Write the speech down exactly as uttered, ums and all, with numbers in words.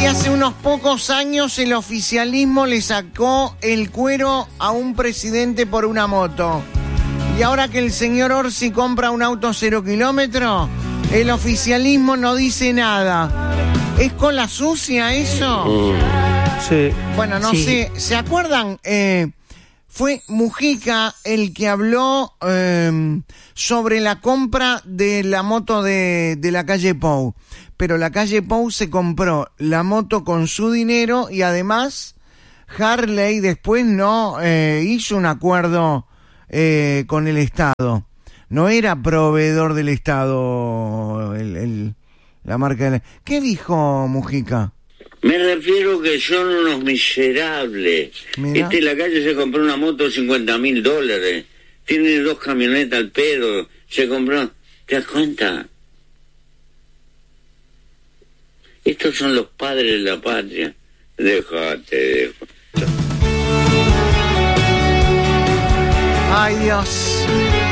Y hace unos pocos años el oficialismo le sacó el cuero a un presidente por una moto. Y ahora que el señor Orsi compra un auto cero kilómetro, el oficialismo no dice nada. ¿Es cola sucia eso? Mm. Sí. Bueno, no sí. sé. ¿Se acuerdan? Eh, fue Mujica el que habló eh, sobre la compra de la moto de, de la calle Pou. Pero la calle Pou se compró la moto con su dinero y además Harley después no eh, hizo un acuerdo eh, con el Estado. No era proveedor del Estado el, el, la marca. De la... ¿Qué dijo Mujica? Me refiero que son unos miserables. Mirá. Este en la calle se compró una moto de cincuenta mil dólares. Tiene dos camionetas al pedo. Se compró... ¿Te das cuenta? Estos son los padres de la patria. Déjate, dejo. Ay, Dios.